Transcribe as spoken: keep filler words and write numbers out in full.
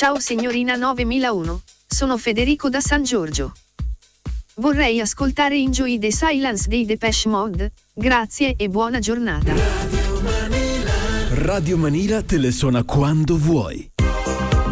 Ciao signorina novemilauno, sono Federico da San Giorgio. Vorrei ascoltare Enjoy the Silence dei Depeche Mode, grazie e buona giornata. Radio Manila te le suona quando vuoi.